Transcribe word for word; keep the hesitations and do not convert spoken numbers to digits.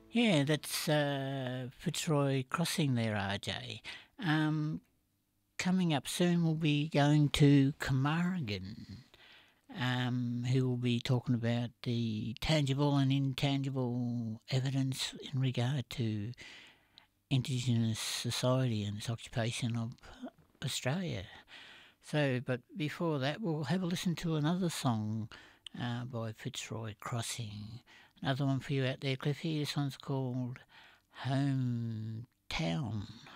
Yeah, that's uh, Fitzroy Crossing there, R J. Um, coming up soon, we'll be going to Carmarthen, um, who will be talking about the tangible and intangible evidence in regard to Indigenous society and its occupation of Australia. So, but before that, we'll have a listen to another song uh, by Fitzroy Crossing. Another one for you out there, Cliffy. This one's called Hometown.